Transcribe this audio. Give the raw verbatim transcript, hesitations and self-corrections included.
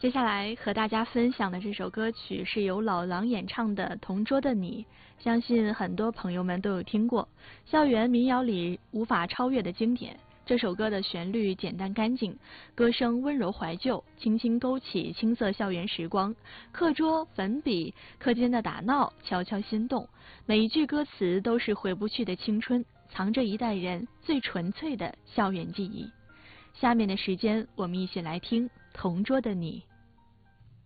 接下来和大家分享的这首歌曲是由老狼演唱的《同桌的你》，相信很多朋友们都有听过，校园民谣里无法超越的经典。这首歌的旋律简单干净，歌声温柔怀旧，轻轻勾起青涩校园时光。课桌、粉笔、课间的打闹，悄悄心动。每一句歌词都是回不去的青春，藏着一代人最纯粹的校园记忆。下面的时间，我们一起来听《同桌的你》。